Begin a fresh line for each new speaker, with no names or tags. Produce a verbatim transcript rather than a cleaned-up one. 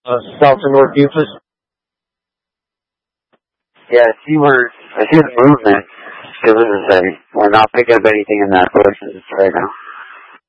Uh, south to North Buford?
Yeah, I see where, I see the movement. Because as I say, we're not picking up anything in that bush right now.